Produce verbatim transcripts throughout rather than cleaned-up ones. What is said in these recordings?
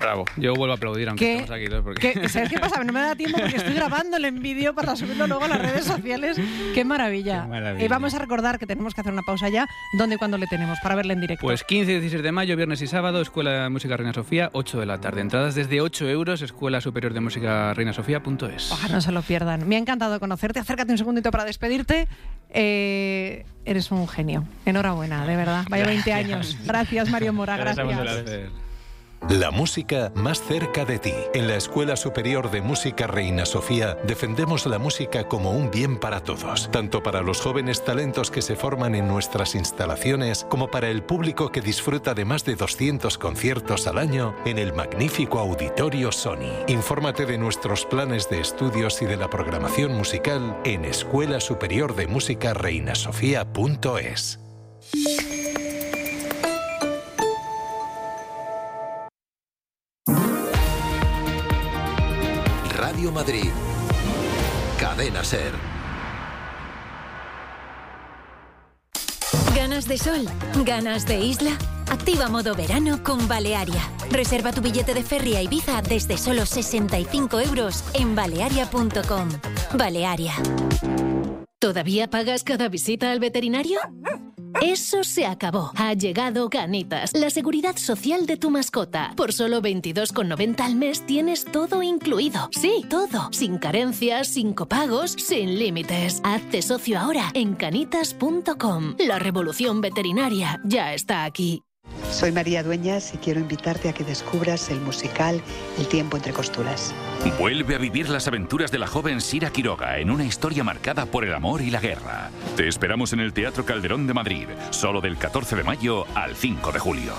Bravo. Yo vuelvo a aplaudir aunque ¿Qué? estemos aquí dos. Porque... ¿Qué? ¿Sabes qué pasa? No me da tiempo porque estoy grabándolo en vídeo para subirlo luego a las redes sociales. ¡Qué maravilla! Qué maravilla. Y vamos a recordar que tenemos que hacer una pausa ya. ¿Dónde y cuándo le tenemos para verle en directo? Pues quince y dieciséis de mayo, viernes y sábado, Escuela de Música Reina Sofía, ocho de la tarde. Entradas desde ocho euros, Escuela Superior de Música Reina Sofía punto es. Ojalá no se lo pierdan. Me ha encantado conocerte. Acércate un segundito para despedirte. Eh, eres un genio. Enhorabuena, de verdad. Vaya veinte años. Gracias, Mario Mora. Gracias. Gracias. La música más cerca de ti. En la Escuela Superior de Música Reina Sofía defendemos la música como un bien para todos, tanto para los jóvenes talentos que se forman en nuestras instalaciones como para el público que disfruta de más de doscientos conciertos al año en el magnífico Auditorio Sony. Infórmate de nuestros planes de estudios y de la programación musical en Escuela Superior de Música Reina Sofía punto es. Radio Madrid. Cadena Ser. ¿Ganas de sol? ¿Ganas de isla? Activa modo verano con Balearia. Reserva tu billete de ferry a Ibiza desde solo sesenta y cinco euros en balearia punto com. Balearia. ¿Todavía pagas cada visita al veterinario? Eso se acabó. Ha llegado Canitas, la seguridad social de tu mascota. Por solo veintidós con noventa al mes tienes todo incluido. Sí, todo. Sin carencias, sin copagos, sin límites. Hazte socio ahora en canitas punto com. La revolución veterinaria ya está aquí. Soy María Dueñas y quiero invitarte a que descubras el musical El tiempo entre costuras. Vuelve a vivir las aventuras de la joven Sira Quiroga en una historia marcada por el amor y la guerra. Te esperamos en el Teatro Calderón de Madrid, solo del catorce de mayo al cinco de julio.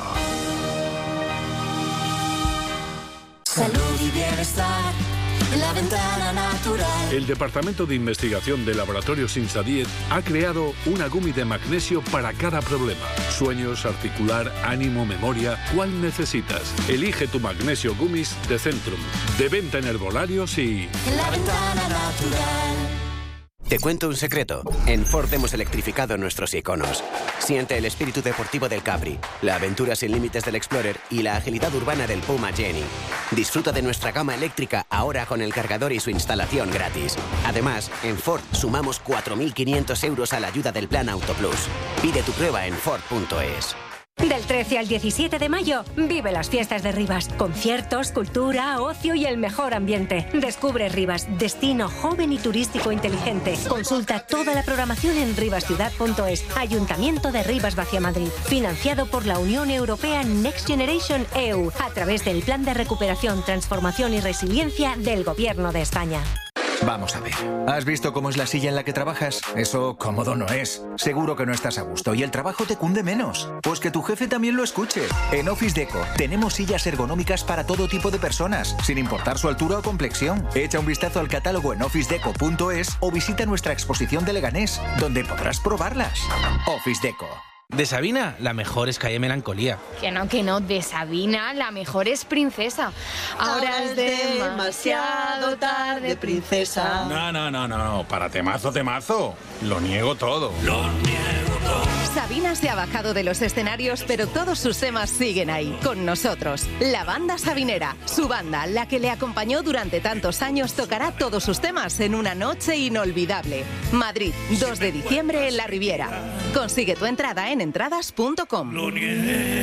Salud y bienestar. La ventana natural. El Departamento de Investigación de Laboratorios Insadiet ha creado una gummy de magnesio para cada problema. Sueños, articular, ánimo, memoria. ¿Cuál necesitas? Elige tu magnesio gummies de Centrum. De venta en herbolarios y... La ventana natural. Te cuento un secreto. En Ford hemos electrificado nuestros iconos. Siente el espíritu deportivo del Capri, la aventura sin límites del Explorer y la agilidad urbana del Puma Jenny. Disfruta de nuestra gama eléctrica ahora con el cargador y su instalación gratis. Además, en Ford sumamos cuatro mil quinientos euros a la ayuda del Plan Auto Plus. Pide tu prueba en Ford punto es. Del trece al diecisiete de mayo, vive las fiestas de Rivas. Conciertos, cultura, ocio y el mejor ambiente. Descubre Rivas, destino joven y turístico inteligente. Consulta toda la programación en rivas ciudad punto es. Ayuntamiento de Rivas Vacia Madrid. Financiado por la Unión Europea Next Generation E U a través del Plan de Recuperación, Transformación y Resiliencia del Gobierno de España. Vamos a ver. ¿Has visto cómo es la silla en la que trabajas? Eso cómodo no es. Seguro que no estás a gusto y el trabajo te cunde menos. Pues que tu jefe también lo escuche. En Office Deco tenemos sillas ergonómicas para todo tipo de personas, sin importar su altura o complexión. Echa un vistazo al catálogo en office deco punto es o visita nuestra exposición de Leganés, donde podrás probarlas. Office Deco. De Sabina, la mejor es Calle Melancolía. Que no, que no, de Sabina, la mejor es Princesa. Ahora, Ahora es demasiado tarde, princesa. No, no, no, no, para temazo, temazo. Lo niego todo. Lo niego todo. Sabina se ha bajado de los escenarios, pero todos sus temas siguen ahí, con nosotros. La banda sabinera, su banda, la que le acompañó durante tantos años, tocará todos sus temas en una noche inolvidable. Madrid, dos de diciembre en La Riviera. Consigue tu entrada en entradas punto com.